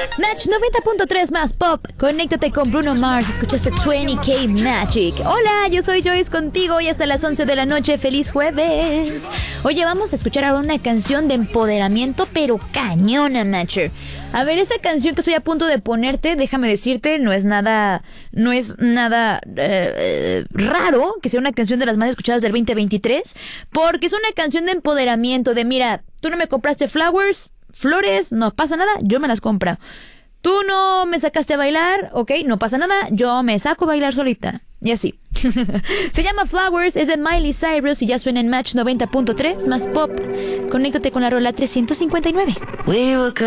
Match 90.3 más pop. Conéctate con Bruno Mars. Escuchaste 20K Magic. Hola, yo soy Joyce contigo y hasta las 11 de la noche. ¡Feliz jueves! Oye, vamos a escuchar ahora una canción de empoderamiento, pero cañona, Matcher. A ver, esta canción que estoy a punto de ponerte, déjame decirte, no es nada raro que sea una canción de las más escuchadas del 2023, porque es una canción de empoderamiento, de mira, tú no me compraste flores, no pasa nada, yo me las compro. Tú no me sacaste a bailar, ok, no pasa nada, yo me saco a bailar solita. Y así. Se llama Flowers, es de Miley Cyrus y ya suena en Match 90.3 más pop. Conéctate con la rola 359.